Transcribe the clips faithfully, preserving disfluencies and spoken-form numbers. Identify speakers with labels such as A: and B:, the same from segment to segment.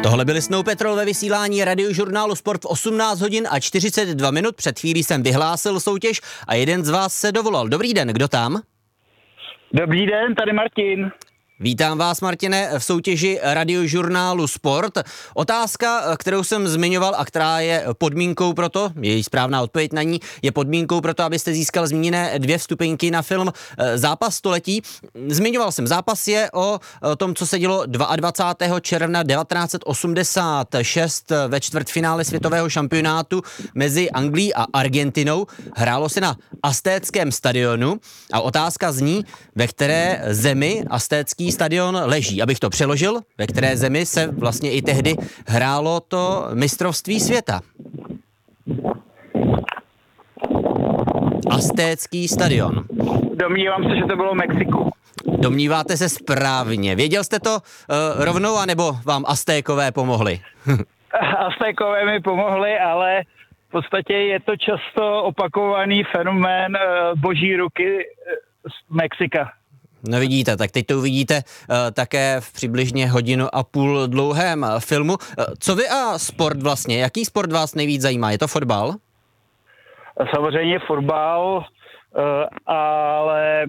A: Tohle byli Snow Patrol ve vysílání Radiožurnálu Sport v osmnáct hodin a čtyřicet dva minut. Před chvílí jsem vyhlásil soutěž a jeden z vás se dovolal. Dobrý den, kdo tam?
B: Dobrý den, tady Martin.
A: Vítám vás, Martine, v soutěži Radiožurnálu Sport. Otázka, kterou jsem zmiňoval a která je podmínkou pro to, její správná odpověď na ní, je podmínkou pro to, abyste získal zmíněné dvě vstupenky na film Zápas století. Zmiňoval jsem, zápas je o tom, co se dělo dvacátého druhého června devatenáct osmdesát šest ve čtvrtfinále světového šampionátu mezi Anglií a Argentinou. Hrálo se na Aztéckém stadionu a otázka zní, ve které zemi Aztécký stadion leží. Abych to přeložil, ve které zemi se vlastně i tehdy hrálo to mistrovství světa. Aztécký stadion.
B: Domnívám se, že to bylo Mexiko.
A: Domníváte se správně. Věděl jste to uh, rovnou, anebo vám Aztékové pomohli?
B: Aztékové mi pomohli, ale v podstatě je to často opakovaný fenomén uh, boží ruky z Mexika.
A: No vidíte, tak teď to uvidíte uh, také v přibližně hodinu a půl dlouhém uh, filmu. Uh, co vy a sport vlastně? Jaký sport vás nejvíc zajímá? Je to fotbal?
B: Samozřejmě fotbal, uh, ale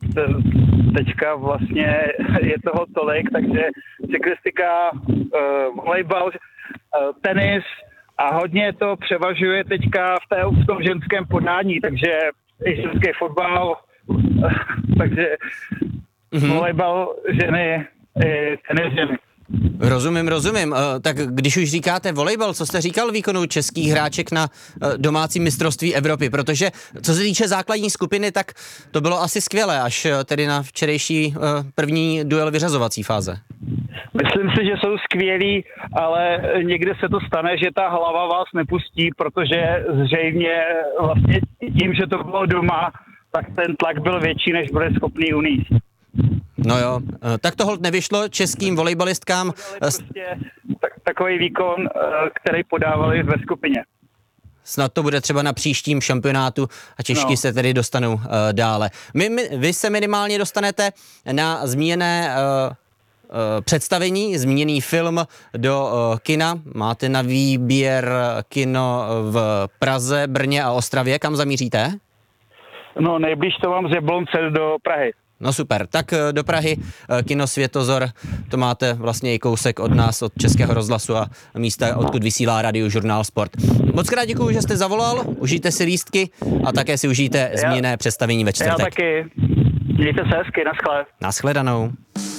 B: teďka vlastně je toho tolik, takže cyklistika, uh, volejbal, uh, tenis a hodně to převažuje teďka v, té, v tom ženském podání, takže i ženský fotbal, uh, takže mm-hmm. volejbal ženy, i tenis ženy.
A: Rozumím, rozumím. Uh, tak když už říkáte volejbal, co jste říkal výkonu českých hráček na uh, domácí mistrovství Evropy? Protože co se týče základní skupiny, tak to bylo asi skvělé, až uh, tedy na včerejší uh, první duel vyřazovací fáze.
B: Myslím si, že jsou skvělí, ale někde se to stane, že ta hlava vás nepustí, protože zřejmě vlastně tím, že to bylo doma, tak ten tlak byl větší, než byli schopný unést.
A: No jo, tak to holt nevyšlo českým volejbalistkám.
B: Prostě tak, takový výkon, který podávali ve skupině.
A: Snad to bude třeba na příštím šampionátu a Češky no. se tedy dostanou uh, dále. My, my, vy se minimálně dostanete na zmíněné uh, uh, představení, zmíněný film do uh, kina. Máte na výběr kino v Praze, Brně a Ostravě. Kam zamíříte?
B: No nejblíž to mám z Jablonce do Prahy.
A: No super, tak do Prahy, kino Světozor, to máte vlastně i kousek od nás, od Českého rozhlasu a místa, odkud vysílá Radiožurnál Sport. Moc krát děkuju, že jste zavolal, užijte si lístky a také si užijte zmíněné představení ve čtvrtek.
B: Já taky, mějte se hezky, naschle.
A: Naschledanou.